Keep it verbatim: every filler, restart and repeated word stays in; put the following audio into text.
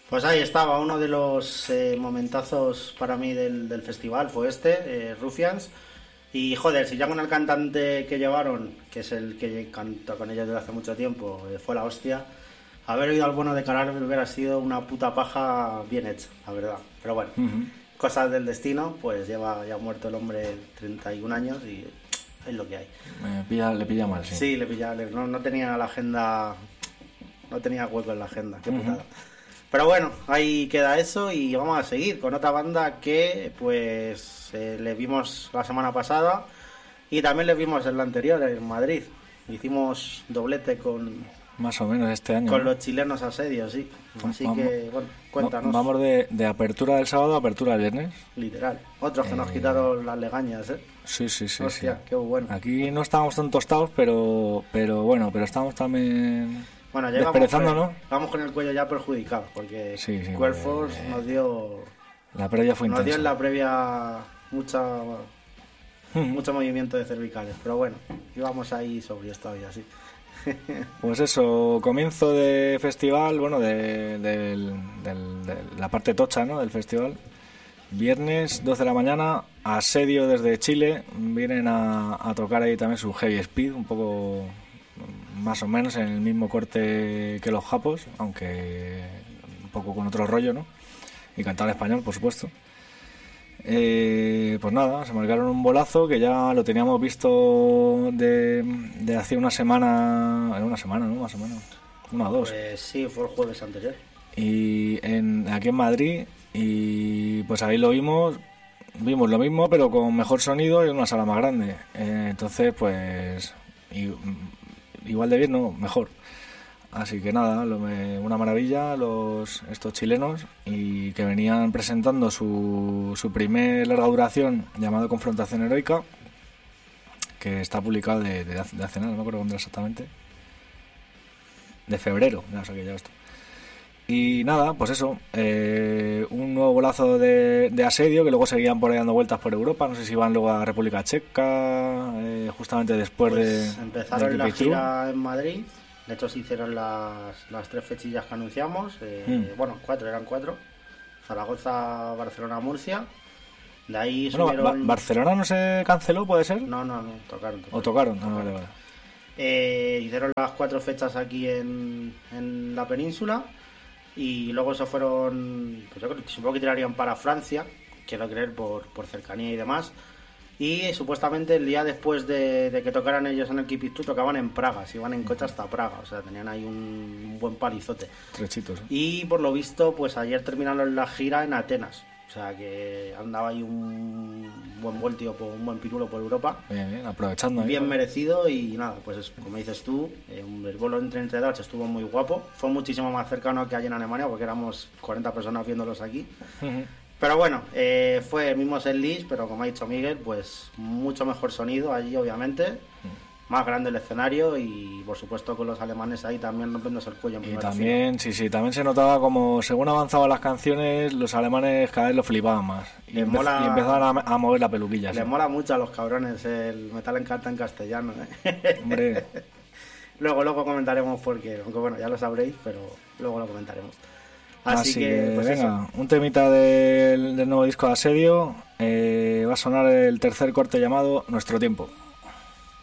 Pues ahí estaba, uno de los eh, momentazos para mí del, del festival fue este, eh, Ruffians. Y joder, si ya con el cantante que llevaron, que es el que canta con ellos desde hace mucho tiempo, eh, fue la hostia, haber oído al bueno de Canal hubiera sido una puta paja bien hecha, la verdad. Pero bueno, uh-huh. Cosas del destino, pues lleva ya muerto el hombre treinta y un años y es lo que hay. Me pilla, le pilla mal, sí. Sí, le pilla, le, no, no tenía la agenda, no tenía hueco en la agenda, qué putada. Uh-huh. Pero bueno, ahí queda eso y vamos a seguir con otra banda que pues eh, le vimos la semana pasada y también le vimos en la anterior, en Madrid. Hicimos doblete con... Más o menos este año. Con ¿no? los chilenos asedios, sí. Así vamos, que, bueno, cuéntanos. Vamos de, de apertura del sábado a apertura del viernes. Literal. Otros que eh... nos quitaron las legañas, ¿eh? Sí, sí, sí. Hostia, sí. Qué bueno. Aquí no estábamos tan tostados, pero, pero bueno, pero estamos también... Bueno, ya vamos con, ¿no? Vamos con el cuello ya perjudicado, porque sí, sí, Quell Force eh, nos dio... La previa fue nos intensa. Nos dio en la previa mucha, hmm. mucho movimiento de cervicales, pero bueno, íbamos ahí sobre esto todavía, sí. Pues eso, comienzo de festival, bueno, de, de, de, de la parte tocha, ¿no?, del festival. Viernes, doce de la mañana, Asedio desde Chile, vienen a, a tocar ahí también su Heavy Speed, un poco... más o menos en el mismo corte que los japos, aunque un poco con otro rollo, ¿no? Y cantar en español, por supuesto. Eh, pues nada, se marcaron un bolazo que ya lo teníamos visto de, de hace una semana, en una semana, ¿no? Más o menos, una o dos. Pues sí, fue el jueves anterior. Y en, aquí en Madrid, y pues ahí lo vimos, vimos lo mismo, pero con mejor sonido y en una sala más grande. Eh, entonces, pues... Y, igual de bien, no, mejor. Así que nada, lo me, una maravilla los estos chilenos, y que venían presentando su, su primer larga duración llamado Confrontación Heroica, que está publicado de, de, de hace nada, no me acuerdo cuándo exactamente, de febrero, ya saqué ya esto. Y nada, pues eso, eh, un nuevo bolazo de, de Asedio, que luego seguían por ahí dando vueltas por Europa, no sé si iban luego a República Checa, eh, justamente después pues de... Empezaron de la gira en Madrid, de hecho se hicieron las, las tres fechillas que anunciamos, eh, mm. bueno, cuatro, eran cuatro, Zaragoza, Barcelona, Murcia, de ahí bueno, subieron... Ba- ¿Barcelona no se canceló, puede ser? No, no, no, tocaron. tocaron ¿O tocaron? tocaron. No, vale, vale. Eh, hicieron las cuatro fechas aquí en, en la península. Y luego se fueron, pues yo creo, supongo que tirarían para Francia, quiero creer, por, por cercanía y demás. Y supuestamente el día después de, de que tocaran ellos en el Keep It True, tocaban en Praga, se iban en coche hasta Praga, o sea, tenían ahí un, un buen palizote. Trechitos. ¿eh? Y por lo visto, pues ayer terminaron la gira en Atenas, o sea que andaba ahí un buen voltio, un buen pirulo por Europa. Bien, bien, aprovechando. Bien ahí, merecido y nada, pues es, como dices tú, eh, el vuelo entre entre Dutch estuvo muy guapo. Fue muchísimo más cercano que allí en Alemania porque éramos cuarenta personas viéndolos aquí. Uh-huh. Pero bueno, eh, fue el mismo setlist, pero como ha dicho Miguel, pues mucho mejor sonido allí obviamente. Uh-huh. Más grande el escenario y por supuesto con los alemanes ahí también rompiéndose el cuello en y también, fila. sí, sí, también se notaba como según avanzaban las canciones, los alemanes cada vez lo flipaban más y, empe- mola, y empezaban a, a mover la peluquilla. Les ¿sí? mola mucho a los cabrones, el metal encanta en castellano, ¿eh? Hombre. luego, luego comentaremos porque, aunque bueno, ya lo sabréis, pero luego lo comentaremos. Así, Así que, que pues venga, eso. un temita del, del nuevo disco de Asedio, eh, va a sonar el tercer corte llamado Nuestro Tiempo.